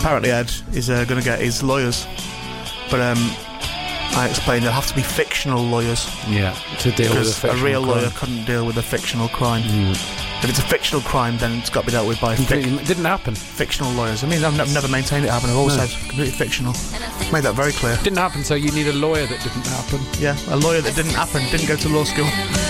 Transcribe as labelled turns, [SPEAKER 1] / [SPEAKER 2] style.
[SPEAKER 1] apparently Ed is going to get his lawyers, but I explained they'll have to be fictional lawyers.
[SPEAKER 2] Yeah, to deal with a fictional
[SPEAKER 1] real
[SPEAKER 2] crime.
[SPEAKER 1] lawyer couldn't deal with a fictional crime. If it's a fictional crime, then it's got to be dealt with by
[SPEAKER 2] It didn't happen.
[SPEAKER 1] fictional lawyers. I mean, I've never maintained it happened. I've always said completely fictional. Made that very clear.
[SPEAKER 2] Didn't happen, so you need a lawyer that didn't happen.
[SPEAKER 1] Yeah, a lawyer that didn't happen, didn't go to law school.